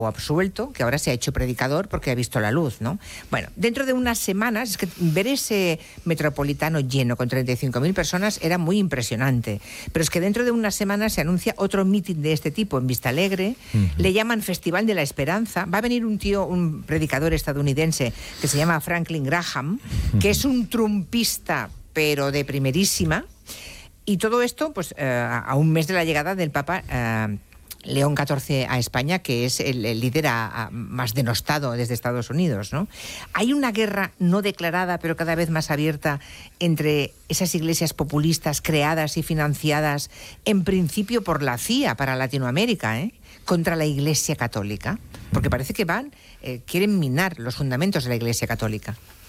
absuelto, que ahora se ha hecho predicador porque ha visto la luz, ¿no? Bueno, dentro de unas semanas, es que ver ese Metropolitano lleno con 35.000 personas era muy impresionante, pero es que dentro de unas semanas se anuncia otro mitin de este tipo en Vistalegre, le llaman Festival de la Esperanza, va a venir un predicador estadounidense que se llama Franklin Graham, que es un trumpista, pero de primerísima, y todo esto pues a un mes de la llegada del Papa León XIV a España, que es el líder más denostado desde Estados Unidos, ¿no? Hay una guerra no declarada, pero cada vez más abierta, entre esas iglesias populistas creadas y financiadas, en principio por la CIA para Latinoamérica, contra la Iglesia Católica, porque parece que quieren minar los fundamentos de la Iglesia Católica.